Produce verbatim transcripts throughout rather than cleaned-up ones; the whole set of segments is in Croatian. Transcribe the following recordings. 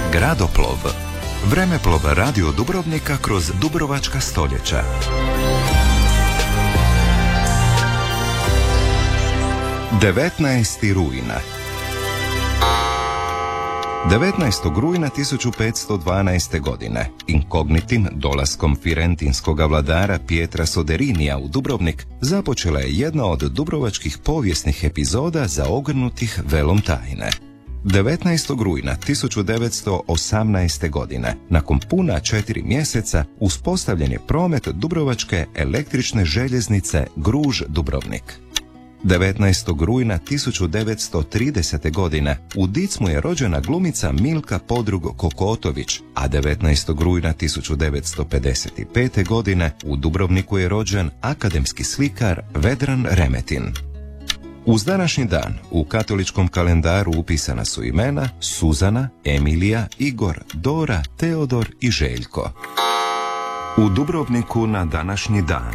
Gradoplov. Vremeplov radio Dubrovnika kroz dubrovačka stoljeća. devetnaesti rujna. devetnaestog rujna tisuću petsto dvanaeste. godine, inkognitim dolaskom firentinskog vladara Pietra Soderinija u Dubrovnik, započela je jedna od dubrovačkih povijesnih epizoda zaogrnutih velom tajne. devetnaestog rujna tisuću devetsto osamnaeste. godine, nakon puna četiri mjeseca, uspostavljen je promet dubrovačke električne željeznice Gruž-Dubrovnik. devetnaestog rujna tisuću devetsto tridesete. godine u Dicmu je rođena glumica Milka Podrug Kokotović, a devetnaestog rujna tisuću devetsto pedeset pete. godine u Dubrovniku je rođen akademski slikar Vedran Remetin. Uz današnji dan u katoličkom kalendaru upisana su imena Suzana, Emilija, Igor, Dora, Teodor i Željko. U Dubrovniku na današnji dan.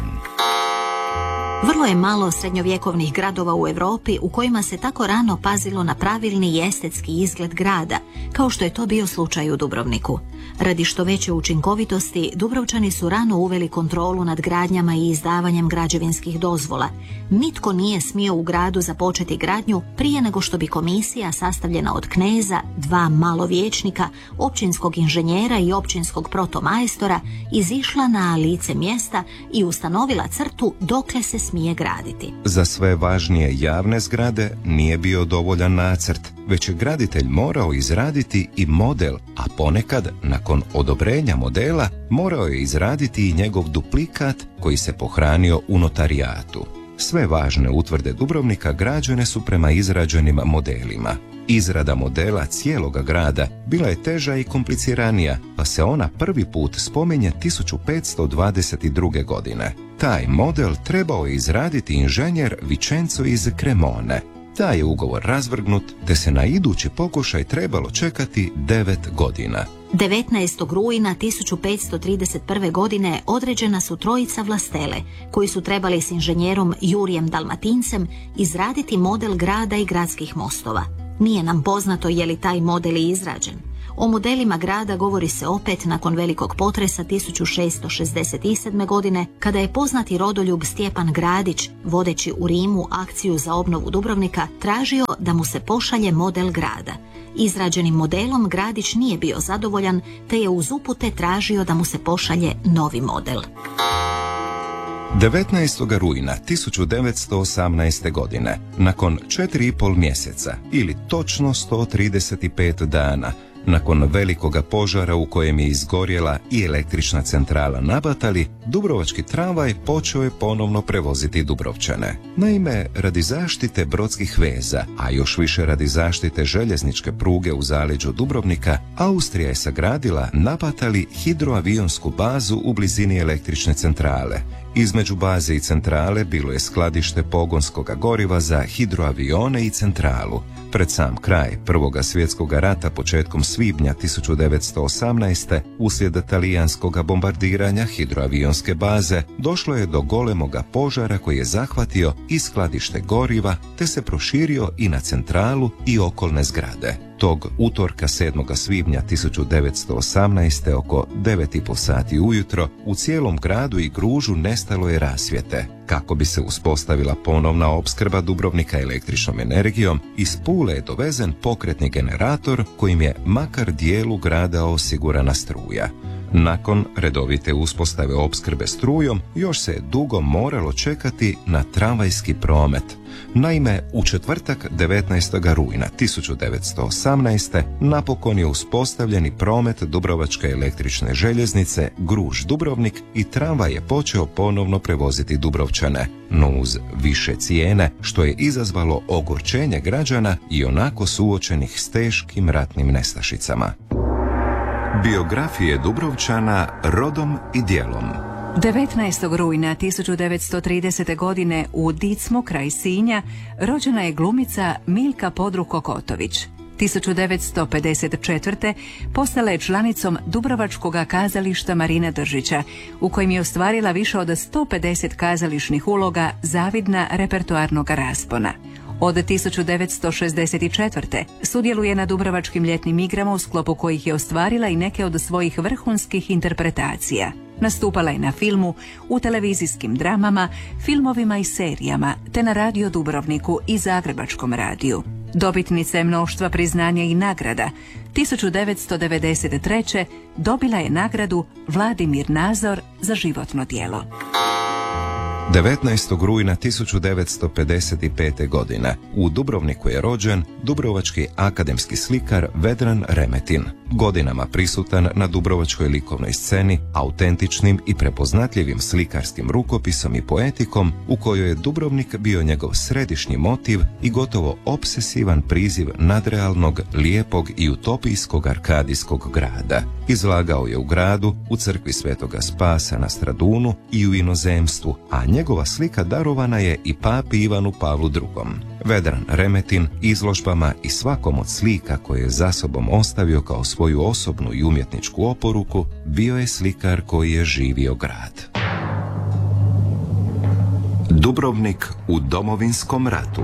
Vrlo je malo srednjovjekovnih gradova u Europi u kojima se tako rano pazilo na pravilni i estetski izgled grada, kao što je to bio slučaj u Dubrovniku. Radi što veće učinkovitosti, Dubrovčani su rano uveli kontrolu nad gradnjama i izdavanjem građevinskih dozvola. Nitko nije smio u gradu započeti gradnju prije nego što bi komisija sastavljena od kneza, dva malovječnika, općinskog inženjera i općinskog protomajstora izišla na lice mjesta i ustanovila crtu dokle se smije graditi. Za sve važnije javne zgrade nije bio dovoljan nacrt, već je graditelj morao izraditi i model, a ponekad, nakon odobrenja modela, morao je izraditi i njegov duplikat koji se pohranio u notarijatu. Sve važne utvrde Dubrovnika građene su prema izrađenim modelima. Izrada modela cijeloga grada bila je teža i kompliciranija, pa se ona prvi put spominje tisuću petsto dvadeset druge. godine. Taj model trebao je izraditi inženjer Vicenzo iz Cremone. Taj je ugovor razvrgnut, te se na idući pokušaj trebalo čekati devet godina. devetnaestog rujna tisuću petsto trideset prve. godine određena su trojica vlastele, koji su trebali s inženjerom Jurijem Dalmatincem izraditi model grada i gradskih mostova. Nije nam poznato je li taj model i izrađen. O modelima grada govori se opet nakon velikog potresa tisuću šesto šezdeset sedme. godine, kada je poznati rodoljub Stjepan Gradić, vodeći u Rimu akciju za obnovu Dubrovnika, tražio da mu se pošalje model grada. Izrađenim modelom Gradić nije bio zadovoljan, te je uz upute tražio da mu se pošalje novi model. devetnaestog rujna tisuću devetsto osamnaeste. godine, nakon četiri i pol mjeseca, ili točno sto trideset pet dana, nakon velikoga požara u kojem je izgorjela i električna centrala na Batali, dubrovački tramvaj počeo je ponovno prevoziti Dubrovčane. Naime, radi zaštite brodskih veza, a još više radi zaštite željezničke pruge u zaleđu Dubrovnika, Austrija je sagradila na Batali hidroavionsku bazu u blizini električne centrale. Između baze i centrale bilo je skladište pogonskoga goriva za hidroavione i centralu. Pred sam kraj Prvoga svjetskog rata početkom svibnja tisuću devetsto osamnaeste. uslijed talijanskog bombardiranja hidroavionske baze došlo je do golemoga požara koji je zahvatio i skladište goriva te se proširio i na centralu i okolne zgrade. Tog utorka sedmog svibnja tisuću devetsto osamnaeste. oko devet i po sati ujutro u cijelom gradu i Gružu nestalo je rasvjete. Kako bi se uspostavila ponovna opskrba Dubrovnika električnom energijom, iz Pule je dovezen pokretni generator kojim je makar dijelu grada osigurana struja. Nakon redovite uspostave opskrbe strujom, još se je dugo moralo čekati na tramvajski promet. Naime, u četvrtak devetnaestog rujna tisuću devetsto osamnaeste. napokon je uspostavljeni promet Dubrovačke električne željeznice Gruž-Dubrovnik i tramvaj je počeo ponovno prevoziti Dubrovčane, no uz više cijene, što je izazvalo ogorčenje građana i onako suočenih s teškim ratnim nestašicama. Biografije Dubrovčana rodom i djelom. devetnaestog rujna tisuću devetsto tridesete. godine u Dicmu kraj Sinja rođena je glumica Milka Podrug Kokotović. tisuću devetsto pedeset četvrte. postala je članicom Dubrovačkog kazališta Marina Držića, u kojem je ostvarila više od sto pedeset kazališnih uloga zavidna repertoarnog raspona. Od tisuću devetsto šezdeset četvrte. sudjeluje na Dubrovačkim ljetnim igrama u sklopu kojih je ostvarila i neke od svojih vrhunskih interpretacija. Nastupala je na filmu, u televizijskim dramama, filmovima i serijama, te na Radio Dubrovniku i Zagrebačkom radiju. Dobitnica je mnoštva priznanja i nagrada. tisuću devetsto devedeset treće. dobila je nagradu Vladimir Nazor za životno djelo. devetnaestog rujna tisuću devetsto pedeset pete. godine u Dubrovniku je rođen dubrovački akademski slikar Vedran Remetin. Godinama prisutan na dubrovačkoj likovnoj sceni, autentičnim i prepoznatljivim slikarskim rukopisom i poetikom u kojoj je Dubrovnik bio njegov središnji motiv i gotovo obsesivan priziv nadrealnog, lijepog i utopijskog arkadijskog grada. Izlagao je u gradu, u crkvi Svetoga Spasa na Stradunu i u inozemstvu, a njegova slika darovana je i papi Ivanu Pavlu drugom. Vedran Remetin izložbama i svakom od slika koje je za sobom ostavio kao svoju osobnu i umjetničku oporuku, bio je slikar koji je živio grad. Dubrovnik u Domovinskom ratu.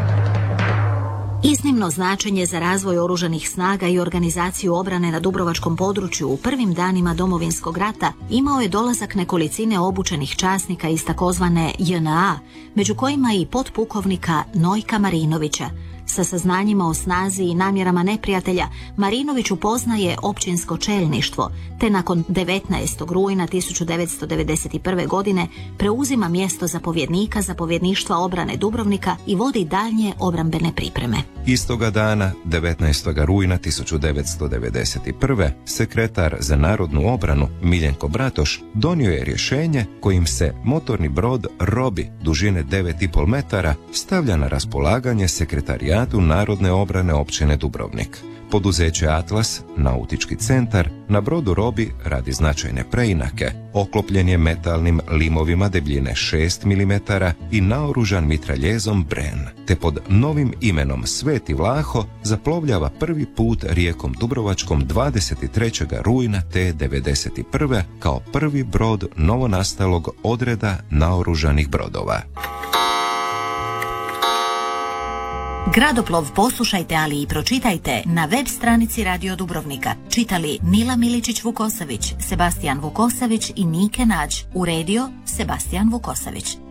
Iznimno značenje za razvoj oružanih snaga i organizaciju obrane na dubrovačkom području u prvim danima Domovinskog rata imao je dolazak nekolicine obučenih časnika iz takozvane J N A, među kojima i potpukovnika Nojka Marinovića. Sa saznanjima o snazi i namjerama neprijatelja, Marinović upoznaje općinsko čelništvo, te nakon devetnaestog rujna tisuću devetsto devedeset prve. godine preuzima mjesto zapovjednika zapovjedništva obrane Dubrovnika i vodi daljnje obrambene pripreme. Istoga dana, devetnaestog rujna tisuću devetsto devedeset prve. sekretar za narodnu obranu Miljenko Bratoš donio je rješenje kojim se motorni brod Robi dužine devet i pol metara stavlja na raspolaganje sekretarijatu Narodne obrane općine Dubrovnik. Poduzeće Atlas, nautički centar, na brodu Robi radi značajne preinake, oklopljen je metalnim limovima debljine šest milimetara i naoružan mitraljezom Bren, te pod novim imenom Sveti Vlaho zaplovljava prvi put rijekom Dubrovačkom dvadeset trećeg rujna te devedeset prve. kao prvi brod novonastalog odreda naoružanih brodova. Gradoplov poslušajte, ali i pročitajte na web stranici Radio Dubrovnika. Čitali Mila Miličić-Vukosavić, Sebastijan Vukosavić i Nike Nađ. Uredio Sebastijan Vukosavić.